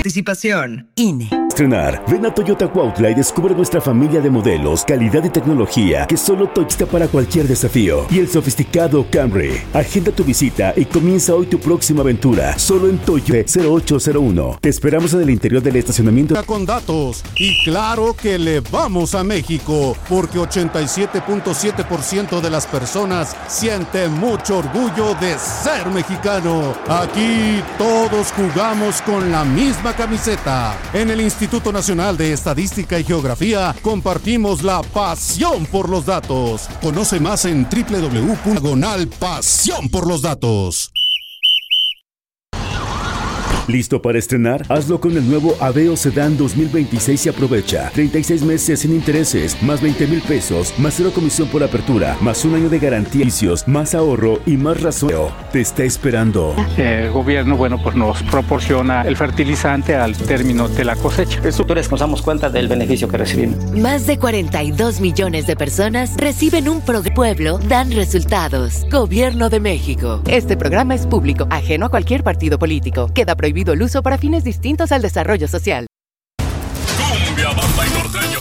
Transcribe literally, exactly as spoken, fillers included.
Participación. I N E. Estrenar. Ven a Toyota Cuautla y descubre nuestra familia de modelos, calidad y tecnología que solo Toyota está para cualquier desafío. Y el sofisticado Camry. Agenda tu visita y comienza hoy tu próxima aventura. Solo en Toyota cero ocho cero uno. Te esperamos en el interior del estacionamiento. Con datos. Y claro que le vamos a México, porque ochenta y siete punto siete por ciento de las personas siente mucho orgullo de ser mexicano. Aquí todos jugamos con la misma camiseta. En el Instituto Nacional de Estadística y Geografía compartimos la pasión por los datos. Conoce más en doble u doble u doble u punto diagonal pasión por los datos. ¿Listo para estrenar? Hazlo con el nuevo Aveo Sedán dos mil veintiséis y aprovecha treinta y seis meses sin intereses, más veinte mil pesos, más cero comisión por apertura, más un año de garantía, más ahorro y más razón. Te está esperando. El gobierno, bueno, pues nos proporciona el fertilizante al término de la cosecha. Nosotros nos damos cuenta del beneficio que recibimos. Más de cuarenta y dos millones de personas reciben un programa. Pueblo dan resultados. Gobierno de México. Este programa es público, ajeno a cualquier partido político. Queda prohibido el uso para fines distintos al desarrollo social.